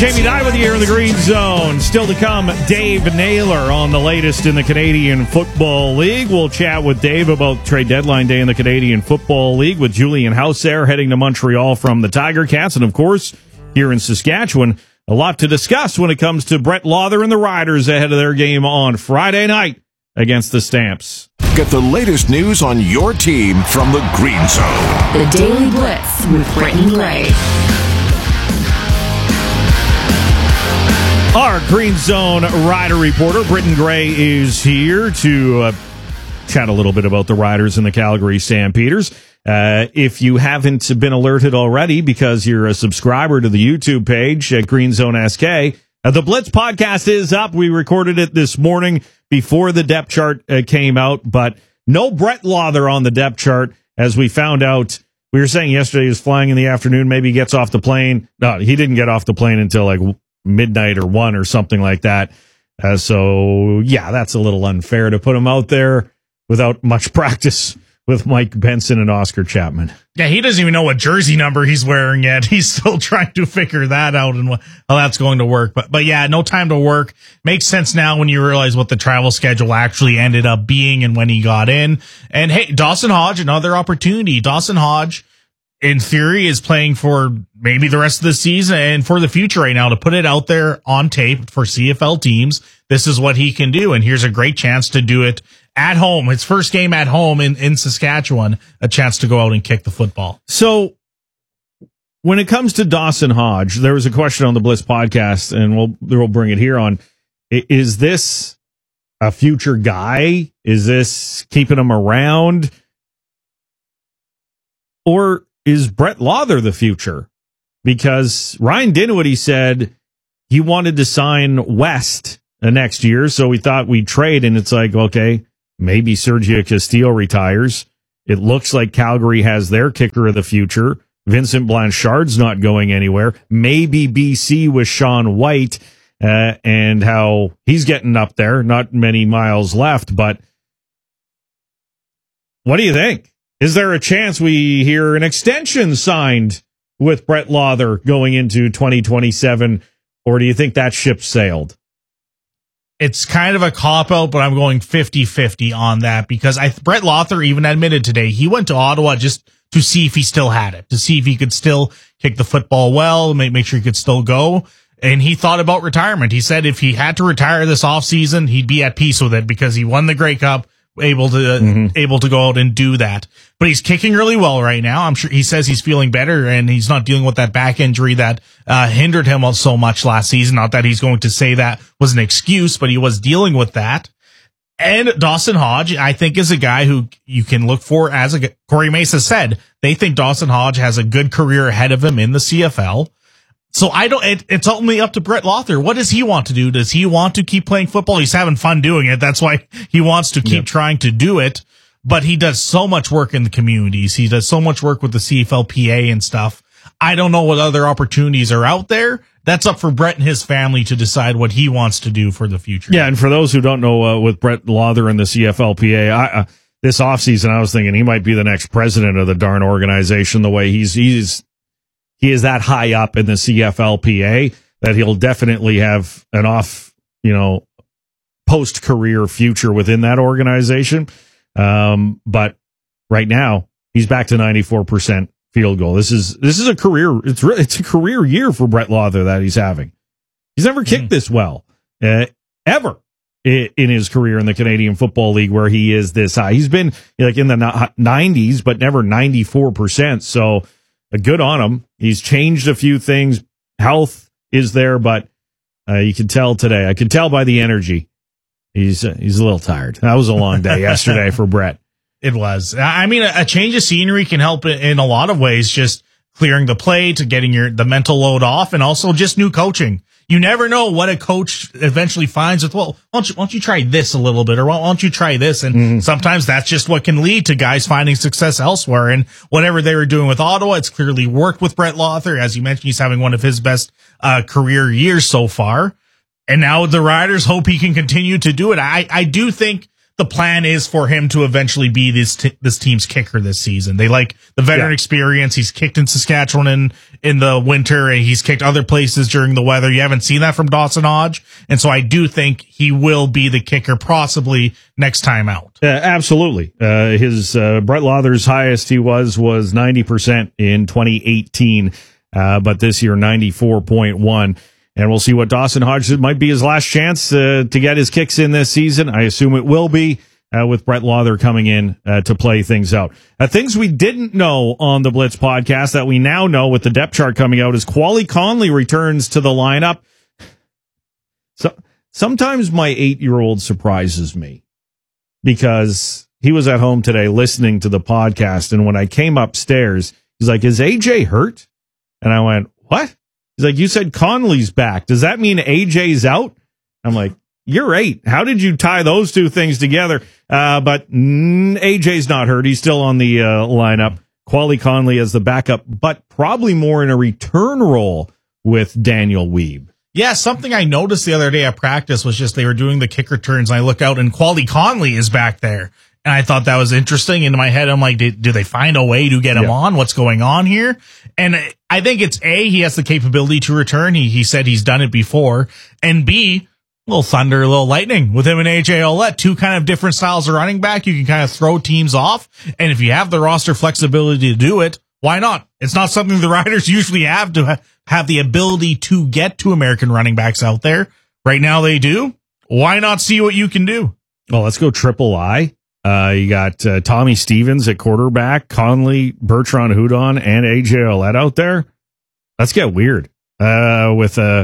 Jamie Dye with you here in the Green Zone. Still to come, Dave Naylor on the latest in the Canadian Football League. We'll chat with Dave about trade deadline day in the Canadian Football League with Julian Hauser heading to Montreal from the Tiger Cats. And, of course, here in Saskatchewan, a lot to discuss when it comes to Brett Lawther and the Riders ahead of their game on Friday night against the Stamps. Get the latest news on your team from the Green Zone. The Daily Blitz with Britton Gray. Our Green Zone Rider reporter, Britton Gray, is here to chat a little bit about the Riders and the Calgary Stampeders. If you haven't been alerted already because you're a subscriber to the YouTube page at Green Zone SK, the Blitz podcast is up. We recorded it this morning before the depth chart came out, but no Brett Lawther on the depth chart. As we found out, we were saying yesterday he was flying in the afternoon, maybe he gets off the plane. No, he didn't get off the plane until like midnight or 1 or something like that. So, yeah, that's a little unfair to put him out there without much practice with Mike Benson and Oscar Chapman. Yeah, he doesn't even know what jersey number he's wearing yet. He's still trying to figure that out and how that's going to work. But yeah, no time to work. Makes sense now when you realize what the travel schedule actually ended up being and when he got in. And hey, Dawson Hodge, another opportunity. Dawson Hodge, in theory, is playing for maybe the rest of the season and for the future right now to put it out there on tape for CFL teams. This is what he can do. And here's a great chance to do it at home. His first game at home in Saskatchewan, a chance to go out and kick the football. So when it comes to Dawson Hodge, there was a question on the Blitz podcast, and we'll bring it here on. Is this a future guy? Is this keeping him around? Or is Brett Lawther the future? Because Ryan Dinwiddie said he wanted to sign West next year, so we thought we'd trade, and it's like, okay, maybe Sergio Castillo retires. It looks like Calgary has their kicker of the future. Vincent Blanchard's not going anywhere. Maybe BC with Sean White and how he's getting up there. Not many miles left, but what do you think? Is there a chance we hear an extension signed with Brett Lawther going into 2027, or do you think that ship sailed? It's kind of a cop-out, but I'm going 50-50 on that because Brett Lawther even admitted today he went to Ottawa just to see if he still had it, to see if he could still kick the football well, make sure he could still go. And he thought about retirement. He said if he had to retire this offseason, he'd be at peace with it because he won the Grey Cup, able to go out and do that. But he's kicking really well right now. I'm sure he says he's feeling better and he's not dealing with that back injury that hindered him so much last season. Not that he's going to say that was an excuse, but he was dealing with that. And Dawson Hodge, I think, is a guy who you can look for as Corey Mesa said, they think Dawson Hodge has a good career ahead of him in the CFL. So it's only up to Brett Lawther. What does he want to do? Does he want to keep playing football? He's having fun doing it. That's why he wants to keep trying to do it. But he does so much work in the communities. He does so much work with the CFLPA and stuff. I don't know what other opportunities are out there. That's up for Brett and his family to decide what he wants to do for the future. Yeah, and for those who don't know, with Brett Lawther and the CFLPA, this offseason I was thinking he might be the next president of the darn organization, the way he is that high up in the CFLPA that he'll definitely have an post-career future within that organization. But right now he's back to 94% field goal. This is a career. It's a career year for Brett Lawther that he's having. He's never kicked this well, ever in his career in the Canadian Football League where he is this high. He's been like in the 90s, but never 94%. So, good on him. He's changed a few things. Health is there, but you can tell today. I could tell by the energy. He's a little tired. That was a long day yesterday for Brett. It was. I mean, a change of scenery can help in a lot of ways, just clearing the plate, getting the mental load off, and also just new coaching. You never know what a coach eventually finds with, well, why don't you try this a little bit, or why don't you try this? And sometimes that's just what can lead to guys finding success elsewhere. And whatever they were doing with Ottawa, it's clearly worked with Brett Lawther. As you mentioned, he's having one of his best career years so far. And now the Riders hope he can continue to do it. I do think the plan is for him to eventually be this team's kicker this season. They like the veteran experience. He's kicked in Saskatchewan in the winter, and he's kicked other places during the weather. You haven't seen that from Dawson Hodge. And so I do think he will be the kicker possibly next time out. Absolutely. His Brett Lauther's highest he was 90% in 2018, but this year 94.1. And we'll see what Dawson Hodge might be his last chance to get his kicks in this season. I assume it will be with Brett Lauther coming in to play things out. Things we didn't know on the Blitz podcast that we now know with the depth chart coming out is Quali Conley returns to the lineup. So sometimes my 8-year-old surprises me because he was at home today listening to the podcast. And when I came upstairs, he's like, "Is AJ hurt?" And I went, "What?" He's like, "You said Conley's back. Does that mean AJ's out?" I'm like, "You're 8. How did you tie those two things together?" But AJ's not hurt. He's still on the lineup. Quali Conley as the backup, but probably more in a return role with Daniel Weeb. Yeah, something I noticed the other day at practice was just they were doing the kick returns, and I look out, and Quali Conley is back there. And I thought that was interesting. In my head, I'm like, do they find a way to get him on? What's going on here? And I think it's A, he has the capability to return. He said he's done it before. And B, a little thunder, a little lightning with him and AJ Ouellette, two kind of different styles of running back. You can kind of throw teams off. And if you have the roster flexibility to do it, why not? It's not something the Riders usually have to have the ability to get to American running backs out there. Right now they do. Why not see what you can do? Well, let's go triple I. You got Tommy Stevens at quarterback, Conley, Bertrand Hudon, and AJ Ouellette out there. Let's get weird with a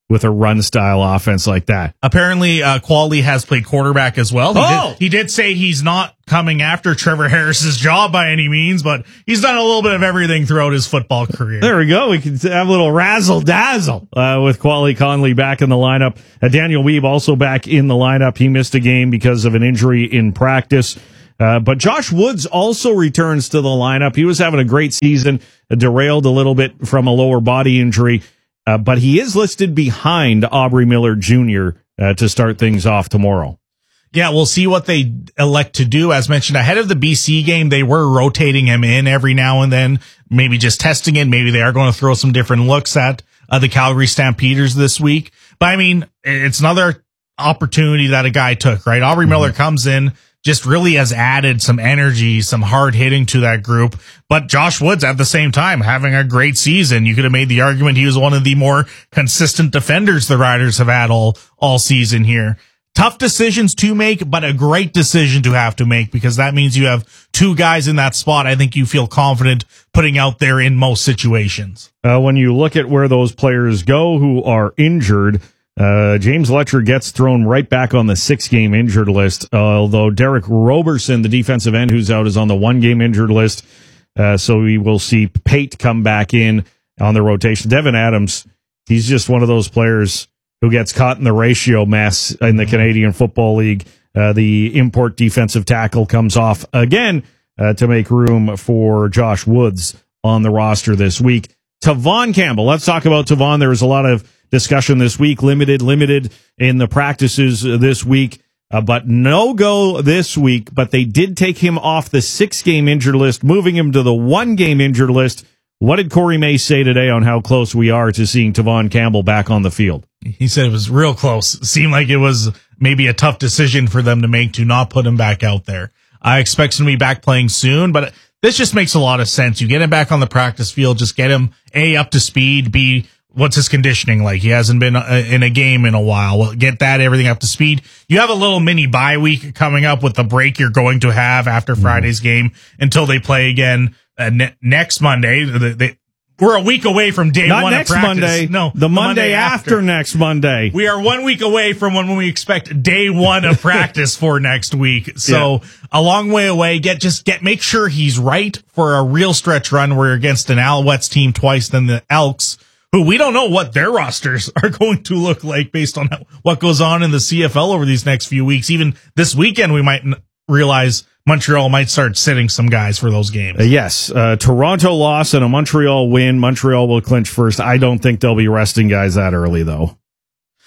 run style offense like that. Apparently, Quali has played quarterback as well. He did say he's not coming after Trevor Harris's job by any means, but he's done a little bit of everything throughout his football career. There we go. We can have a little razzle dazzle with Quali Conley back in the lineup. Daniel Weeb also back in the lineup. He missed a game because of an injury in practice. But Josh Woods also returns to the lineup. He was having a great season, derailed a little bit from a lower body injury. But he is listed behind Aubrey Miller Jr. To start things off tomorrow. Yeah, we'll see what they elect to do. As mentioned, ahead of the BC game, they were rotating him in every now and then, maybe just testing it. Maybe they are going to throw some different looks at the Calgary Stampeders this week. But I mean, it's another opportunity that a guy took, right? Aubrey Miller comes in, just really has added some energy, some hard hitting to that group. But Josh Woods at the same time having a great season. You could have made the argument he was one of the more consistent defenders the Riders have had all season here. Tough decisions to make, but a great decision to have to make because that means you have two guys in that spot I think you feel confident putting out there in most situations. When you look at where those players go who are injured, James Letcher gets thrown right back on the 6-game injured list, although Derek Roberson, the defensive end who's out, is on the 1-game injured list. So we will see Pate come back in on the rotation. Devin Adams, he's just one of those players who gets caught in the ratio mess in the Canadian Football League. The import defensive tackle comes off again to make room for Josh Woods on the roster this week. Tavon Campbell, let's talk about Tavon. There was a lot of discussion this week, limited in the practices this week, but no go this week. But they did take him off the 6-game injured list, moving him to the 1-game injured list. What did Corey May say today on how close we are to seeing Tavon Campbell back on the field? He said it was real close. It seemed like it was maybe a tough decision for them to make to not put him back out there. I expect him to be back playing soon, but this just makes a lot of sense. You get him back on the practice field, just get him A, up to speed, B, what's his conditioning like? He hasn't been in a game in a while. Well, get everything up to speed. You have a little mini bye week coming up with the break you're going to have after Friday's game until they play again next Monday. We're a week away from day Not one next of practice. Monday. No, the Monday after next Monday. We are 1 week away from when we expect day one of practice for next week. So a long way away. Make sure he's right for a real stretch run. We're against an Alouettes team twice, then the Elks, who we don't know what their rosters are going to look like based on what goes on in the CFL over these next few weeks. Even this weekend, we might realize Montreal might start sitting some guys for those games. Yes. Toronto loss and a Montreal win. Montreal will clinch first. I don't think they'll be resting guys that early, though.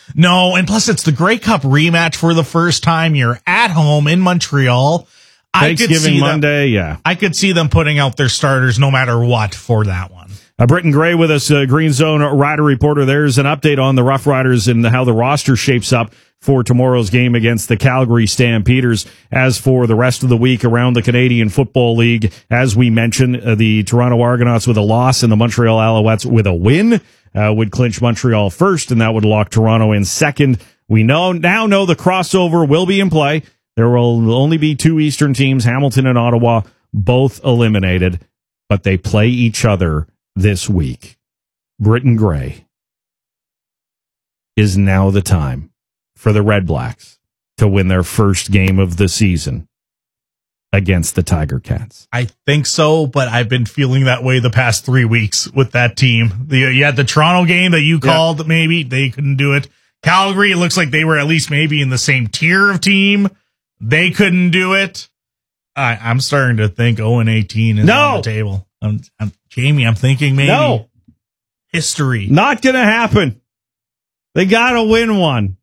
No, and plus it's the Grey Cup rematch for the first time. You're at home in Montreal. Thanksgiving Monday, yeah. I could see them putting out their starters no matter what for that one. Britton Gray with us, Green Zone Rider Reporter. There's an update on the Rough Riders and how the roster shapes up for tomorrow's game against the Calgary Stampeders. As for the rest of the week around the Canadian Football League, as we mentioned, the Toronto Argonauts with a loss and the Montreal Alouettes with a win would clinch Montreal first, and that would lock Toronto in second. We now know the crossover will be in play. There will only be two Eastern teams, Hamilton and Ottawa, both eliminated, but they play each other this week. Britton Gray, is now the time for the Red Blacks to win their first game of the season against the Tiger Cats? I think so, but I've been feeling that way the past 3 weeks with that team. You had the Toronto game that you called, maybe they couldn't do it. Calgary, it looks like they were at least maybe in the same tier of team. They couldn't do it. I'm starting to think 0-18 is on the table. Jamie, I'm thinking maybe history. Not going to happen. They got to win one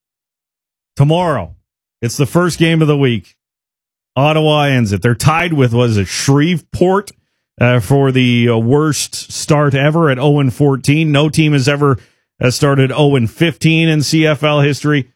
tomorrow. It's the first game of the week. Ottawa ends it. They're tied with, Shreveport for the worst start ever at 0-14. No team has ever started 0-15 in CFL history.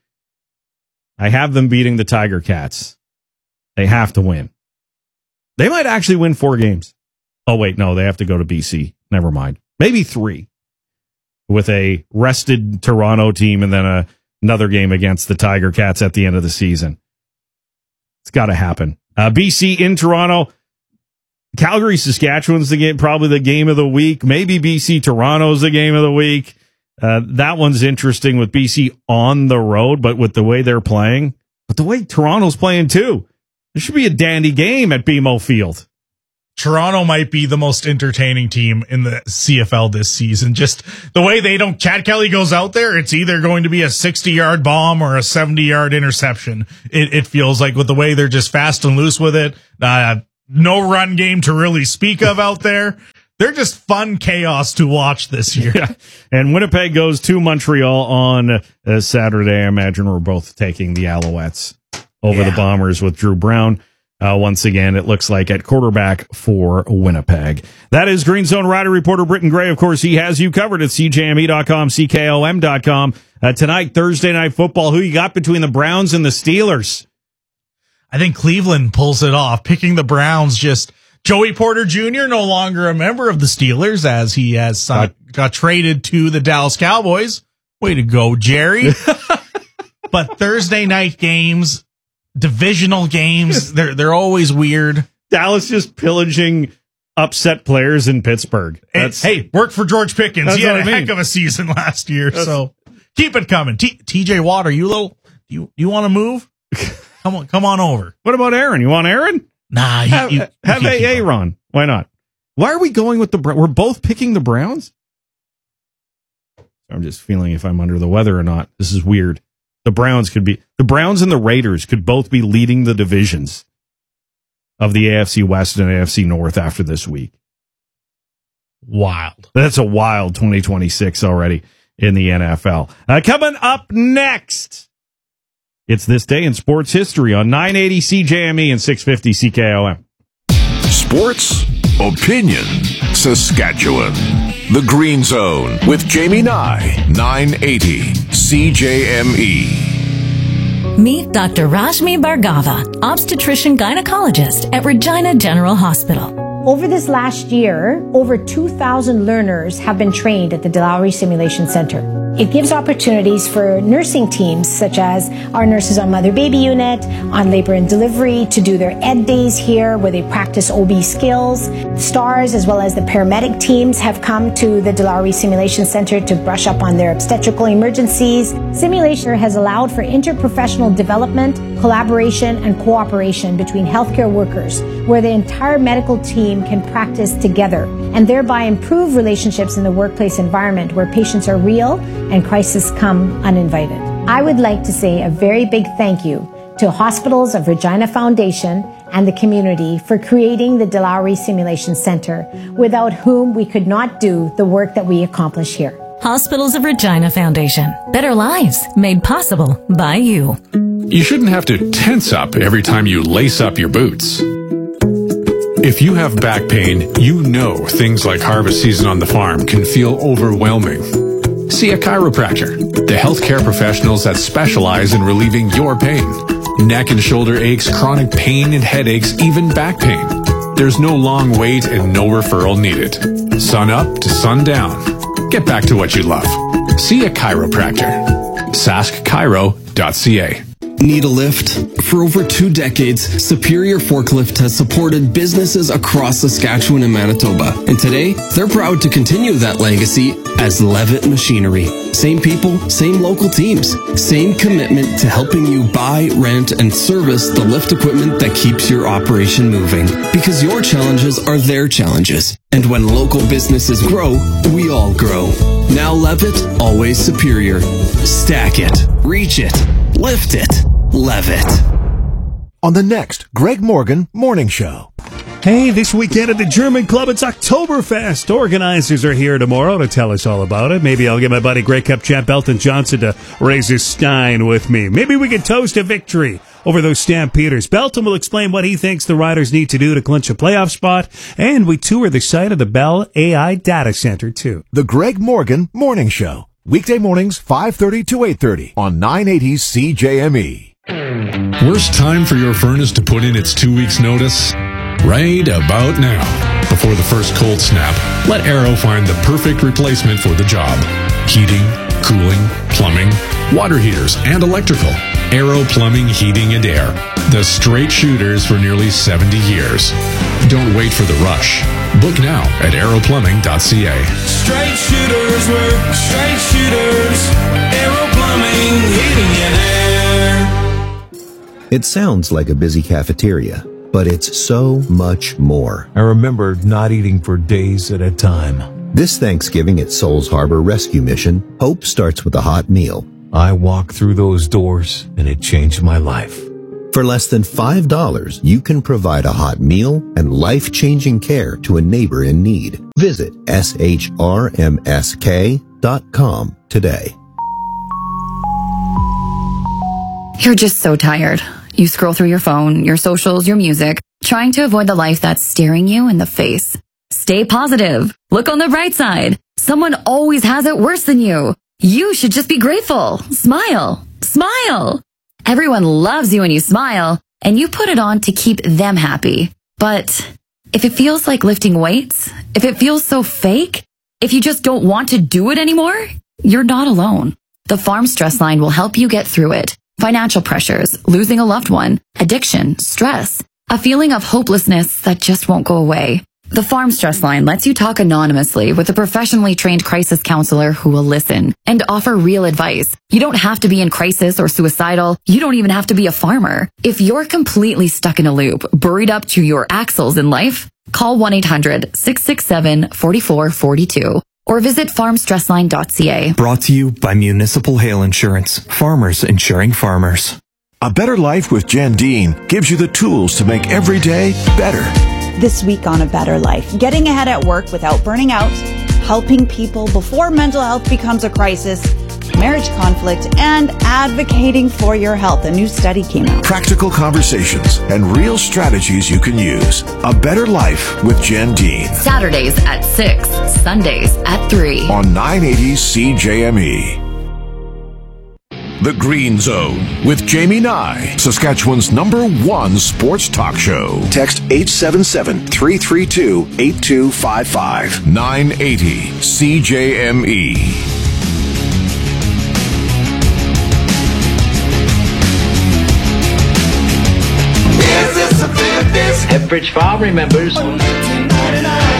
I have them beating the Tiger Cats. They have to win. They might actually win 4 games. Oh, wait, no, they have to go to BC. Never mind. Maybe 3 with a rested Toronto team and then another game against the Tiger Cats at the end of the season. It's got to happen. BC in Toronto. Calgary, Saskatchewan's probably the game of the week. Maybe BC, Toronto's the game of the week. That one's interesting with BC on the road, but with the way they're playing, but the way Toronto's playing too. There should be a dandy game at BMO Field. Toronto might be the most entertaining team in the CFL this season. Just the way Chad Kelly goes out there, it's either going to be a 60-yard bomb or a 70-yard interception. It feels like with the way they're just fast and loose with it. No run game to really speak of out there. They're just fun chaos to watch this year. Yeah. And Winnipeg goes to Montreal on Saturday. I imagine we're both taking the Alouettes over the Bombers with Drew Brown. Once again, it looks like at quarterback for Winnipeg. That is Green Zone Rider Reporter Britton Gray. Of course, he has you covered at CJME.com, CKOM.com. Tonight, Thursday Night Football. Who you got between the Browns and the Steelers? I think Cleveland pulls it off. Picking the Browns, just Joey Porter Jr., no longer a member of the Steelers as he has got traded to the Dallas Cowboys. Way to go, Jerry. But Thursday night games, divisional games, they're always weird. Dallas just pillaging upset players in Pittsburgh. Hey, worked for George Pickens. He had a heck of a season last year, so keep it coming. TJ Watt, you want to move? Come on over. What about Aaron? You want Aaron? Nah, have Aaron. Why not? Why are we going with we're both picking the Browns? I'm just feeling if I'm under the weather or not. This is weird. The Browns and the Raiders could both be leading the divisions of the AFC West and AFC North after this week. Wild. That's a wild 2026 already in the NFL. Coming up next, it's This Day in Sports History on 980 CJME and 650 CKOM. Sports Opinion Saskatchewan. The Green Zone with Jamie Nye, 980 CJME. Meet Dr. Rashmi Bhargava, obstetrician gynecologist at Regina General Hospital. Over this last year, over 2,000 learners have been trained at the Dilawri Simulation Center. It gives opportunities for nursing teams, such as our nurses on Mother-Baby Unit, on labor and delivery, to do their ed days here where they practice OB skills. STARS, as well as the paramedic teams, have come to the Dilawri Simulation Center to brush up on their obstetrical emergencies. Simulation has allowed for interprofessional development, collaboration, and cooperation between healthcare workers, where the entire medical team can practice together and thereby improve relationships in the workplace environment where patients are real and crises come uninvited. I would like to say a very big thank you to Hospitals of Regina Foundation and the community for creating the Dilawri Simulation Center, without whom we could not do the work that we accomplish here. Hospitals of Regina Foundation. Better lives made possible by you. You shouldn't have to tense up every time you lace up your boots. If you have back pain, you know things like harvest season on the farm can feel overwhelming. See a chiropractor, the healthcare professionals that specialize in relieving your pain. Neck and shoulder aches, chronic pain and headaches, even back pain. There's no long wait and no referral needed. Sun up to sundown. Get back to what you love. See a chiropractor. saskchiro.ca. Need a lift? For over 2 decades, Superior Forklift has supported businesses across Saskatchewan and Manitoba. And today, they're proud to continue that legacy as Levitt Machinery. Same people, same local teams, same commitment to helping you buy, rent, and service the lift equipment that keeps your operation moving. Because your challenges are their challenges. And when local businesses grow, we all grow. Now Levitt, always superior. Stack it, reach it, lift it, Levitt. On the next Greg Morgan Morning Show. Hey, this weekend at the German Club, it's Oktoberfest. Organizers are here tomorrow to tell us all about it. Maybe I'll get my buddy Grey Cup champ Belton Johnson to raise his stein with me. Maybe we can toast a victory over those Stampeders. Belton will explain what he thinks the Riders need to do to clinch a playoff spot, and we tour the site of the Bell AI Data Center, too. The Greg Morgan Morning Show. Weekday mornings, 5:30 to 8:30 on 980 CJME. Worst time for your furnace to put in its 2 weeks notice? Right about now. Before the first cold snap, let Arrow find the perfect replacement for the job. Heating, cooling, plumbing, water heaters, and electrical. Arrow Plumbing, Heating, and Air. The straight shooters for nearly 70 years. Don't wait for the rush. Book now at arrowplumbing.ca. Straight shooters work, straight shooters. Arrow Plumbing, Heating, and Air. It sounds like a busy cafeteria, but it's so much more. I remember not eating for days at a time. This Thanksgiving at Souls Harbor Rescue Mission, hope starts with a hot meal. I walked through those doors and it changed my life. For less than $5, you can provide a hot meal and life-changing care to a neighbor in need. Visit shrmsk.com today. You're just so tired. You scroll through your phone, your socials, your music, trying to avoid the life that's staring you in the face. Stay positive. Look on the bright side. Someone always has it worse than you. You should just be grateful. Smile. Smile. Everyone loves you when you smile, and you put it on to keep them happy. But if it feels like lifting weights, if it feels so fake, if you just don't want to do it anymore, you're not alone. The Farm Stress Line will help you get through it. Financial pressures, losing a loved one, addiction, stress, a feeling of hopelessness that just won't go away. The Farm Stress Line lets you talk anonymously with a professionally trained crisis counselor who will listen and offer real advice. You don't have to be in crisis or suicidal. You don't even have to be a farmer. If you're completely stuck in a loop, buried up to your axles in life, call 1-800-667-4442 or visit farmstressline.ca. Brought to you by Municipal Hail Insurance. Farmers insuring farmers. A Better Life with Jen Dean gives you the tools to make every day better. This week on A Better Life, getting ahead at work without burning out, helping people before mental health becomes a crisis, marriage conflict, and advocating for your health. A new study came out. Practical conversations and real strategies you can use. A Better Life with Jen Dean. Saturdays at 6, Sundays at 3. On 980 CJME. The Green Zone with Jamie Nye, Saskatchewan's #1 sports talk show. Text 877-332-8255. 980 CJME. Pepperidge Farm remembers.